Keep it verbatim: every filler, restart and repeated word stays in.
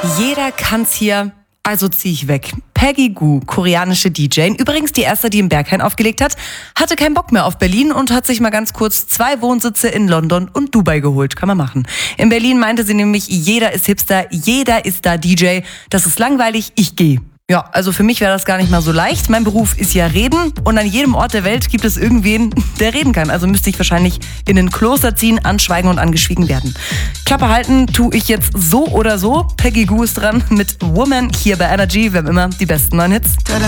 Jeder kann's hier, also zieh ich weg. Peggy Gou, koreanische D J, übrigens die erste, die im Berghain aufgelegt hat, hatte keinen Bock mehr auf Berlin und hat sich mal ganz kurz zwei Wohnsitze in London und Dubai geholt. Kann man machen. In Berlin meinte sie nämlich, jeder ist Hipster, jeder ist da D J. Das ist langweilig, ich gehe. Ja, also für mich wäre das gar nicht mal so leicht. Mein Beruf ist ja Reden und an jedem Ort der Welt gibt es irgendwen, der reden kann. Also müsste ich wahrscheinlich in ein Kloster ziehen, anschweigen und angeschwiegen werden. Klappe halten tue ich jetzt so oder so. Peggy Gou ist dran mit Woman hier bei Energy. Wir haben immer die besten neuen Hits.